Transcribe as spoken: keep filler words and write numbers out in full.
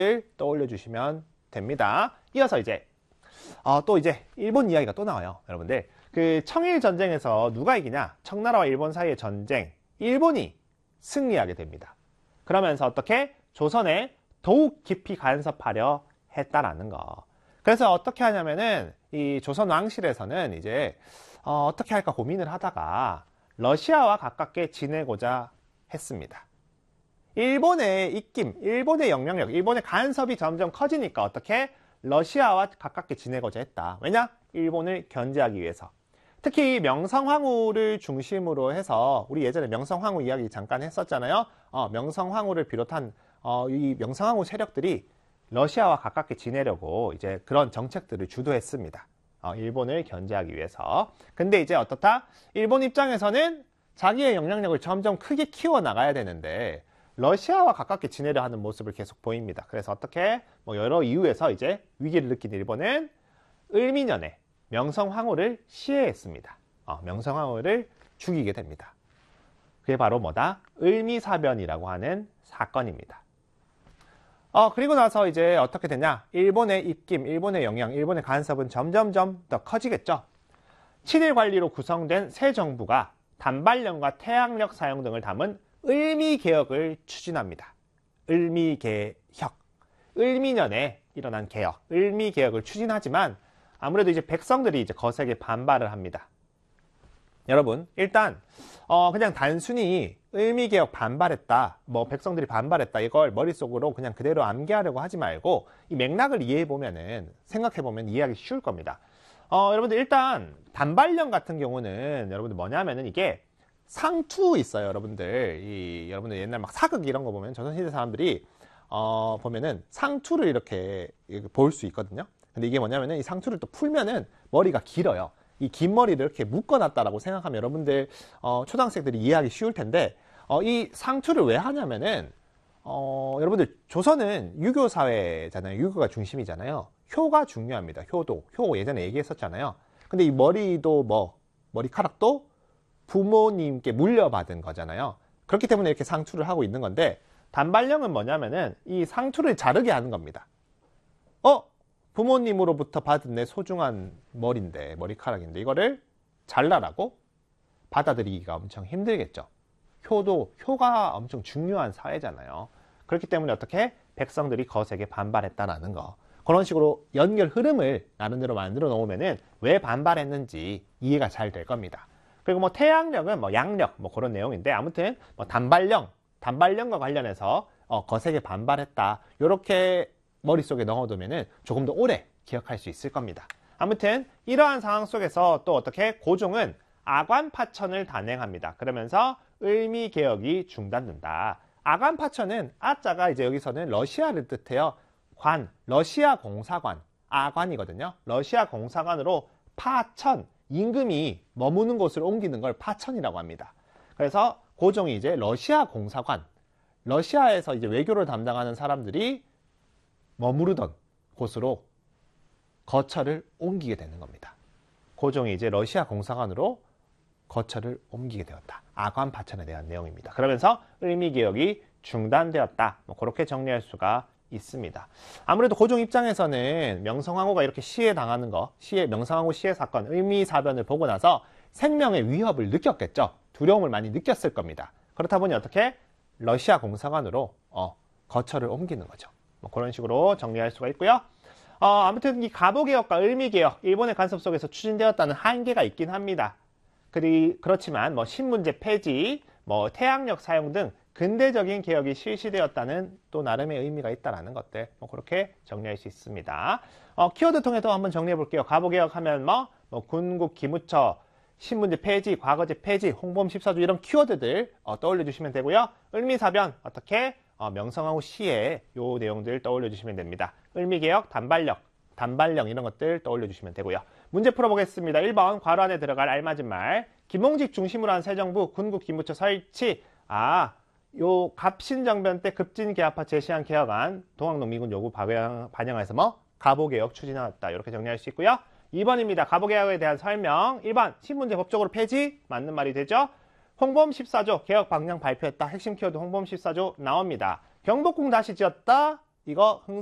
떠올려 주시면 됩니다. 이어서 이제 어, 또 이제 일본 이야기가 또 나와요. 여러분들 그 청일 전쟁에서 누가 이기냐? 청나라와 일본 사이의 전쟁, 일본이 승리하게 됩니다. 그러면서 어떻게 조선에 더욱 깊이 간섭하려 했다라는 거. 그래서 어떻게 하냐면은 이 조선 왕실에서는 이제 어, 어떻게 할까 고민을 하다가 러시아와 가깝게 지내고자 했습니다. 일본의 입김, 일본의 영향력, 일본의 간섭이 점점 커지니까 어떻게 러시아와 가깝게 지내고자 했다. 왜냐? 일본을 견제하기 위해서. 특히 명성황후를 중심으로 해서 우리 예전에 명성황후 이야기 잠깐 했었잖아요. 어, 명성황후를 비롯한 어, 이 명성황후 세력들이 러시아와 가깝게 지내려고 이제 그런 정책들을 주도했습니다. 어, 일본을 견제하기 위해서. 근데 이제 어떻다? 일본 입장에서는 자기의 영향력을 점점 크게 키워나가야 되는데 러시아와 가깝게 지내려 하는 모습을 계속 보입니다. 그래서 어떻게 뭐 여러 이유에서 이제 위기를 느낀 일본은 을미년에 명성황후를 시해했습니다. 어, 명성황후를 죽이게 됩니다. 그게 바로 뭐다? 을미사변이라고 하는 사건입니다. 어, 그리고 나서 이제 어떻게 되냐? 일본의 입김, 일본의 영향, 일본의 간섭은 점점점 더 커지겠죠. 친일 관리로 구성된 새 정부가 단발령과 태양력 사용 등을 담은 을미개혁을 추진합니다. 을미개혁. 을미년에 일어난 개혁, 을미개혁을 추진하지만 아무래도 이제 백성들이 이제 거세게 반발을 합니다. 여러분, 일단 어 그냥 단순히 을미개혁 반발했다, 뭐 백성들이 반발했다 이걸 머릿속으로 그냥 그대로 암기하려고 하지 말고 이 맥락을 이해해 보면은 생각해 보면 이해하기 쉬울 겁니다. 어 여러분들 일단 단발령 같은 경우는 여러분들 뭐냐면은 이게 상투 있어요. 여러분들 이 여러분들 옛날 막 사극 이런 거 보면 조선시대 사람들이 어 보면은 상투를 이렇게 볼 수 있거든요. 근데 이게 뭐냐면은 이 상투를 또 풀면은 머리가 길어요. 이 긴 머리를 이렇게 묶어놨다라고 생각하면 여러분들 어, 초등학생들이 이해하기 쉬울 텐데 어, 이 상투를 왜 하냐면은 어, 여러분들 조선은 유교 사회잖아요. 유교가 중심이잖아요. 효가 중요합니다. 효도, 효 예전에 얘기했었잖아요. 근데 이 머리도 뭐 머리카락도 부모님께 물려받은 거잖아요. 그렇기 때문에 이렇게 상투를 하고 있는 건데 단발령은 뭐냐면은 이 상투를 자르게 하는 겁니다. 어? 부모님으로부터 받은 내 소중한 머리인데, 머리카락인데 이거를 잘라라고? 받아들이기가 엄청 힘들겠죠. 효도, 효가 엄청 중요한 사회잖아요. 그렇기 때문에 어떻게 백성들이 거세게 반발했다라는 거. 그런 식으로 연결 흐름을 나름대로 만들어 놓으면은 왜 반발했는지 이해가 잘 될 겁니다. 그리고 뭐 태양력은 뭐 양력 뭐 그런 내용인데 아무튼 뭐 단발령, 단발령과 관련해서 어, 거세게 반발했다. 요렇게 머릿속에 넣어두면은 조금 더 오래 기억할 수 있을 겁니다. 아무튼 이러한 상황 속에서 또 어떻게 고종은 아관파천을 단행합니다. 그러면서 을미개혁이 중단된다. 아관파천은 아자가 이제 여기서는 러시아를 뜻해요. 관, 러시아 공사관, 아관이거든요. 러시아 공사관으로 파천, 임금이 머무는 곳을 옮기는 걸 파천이라고 합니다. 그래서 고종이 이제 러시아 공사관, 러시아에서 이제 외교를 담당하는 사람들이 머무르던 곳으로 거처를 옮기게 되는 겁니다. 고종이 이제 러시아 공사관으로 거처를 옮기게 되었다. 아관파천에 대한 내용입니다. 그러면서 을미개혁이 중단되었다. 뭐 그렇게 정리할 수가 있습니다. 아무래도 고종 입장에서는 명성황후가 이렇게 시해 당하는 거, 시해, 명성황후 시해 사건, 을미사변을 보고 나서 생명의 위협을 느꼈겠죠. 두려움을 많이 느꼈을 겁니다. 그렇다 보니 어떻게 러시아 공사관으로 어, 거처를 옮기는 거죠. 뭐 그런 식으로 정리할 수가 있고요. 어, 아무튼 이 가보개혁과 을미개혁, 일본의 간섭 속에서 추진되었다는 한계가 있긴 합니다. 그리, 그렇지만 뭐 신문제 폐지, 뭐 태양력 사용 등 근대적인 개혁이 실시되었다는 또 나름의 의미가 있다라는 것들 뭐 그렇게 정리할 수 있습니다. 어, 키워드 통해서 한번 정리해 볼게요. 가보개혁 하면 뭐, 뭐 군국 기무처, 신문제 폐지, 과거제 폐지, 홍범 십사조 이런 키워드들 어, 떠올려 주시면 되고요. 을미사변 어떻게 어, 명성황후 시해 요 내용들 떠올려 주시면 됩니다. 을미개혁, 단발령, 단발령 이런 것들 떠올려 주시면 되고요. 문제 풀어보겠습니다. 일 번 괄호 안에 들어갈 알맞은 말. 김홍직 중심으로 한 새 정부 군국 기무처 설치. 아, 요 갑신정변 때 급진개합화 제시한 개혁안 동학농 미군 요구 반영, 반영해서 뭐 가보개혁 추진하였다. 이렇게 정리할 수 있고요. 이 번입니다. 가보개혁에 대한 설명. 일 번 신문제 법적으로 폐지. 맞는 말이 되죠. 홍범 십사조 개혁 방향 발표했다. 핵심 키워드 홍범 십사조 나옵니다. 경복궁 다시 지었다. 이거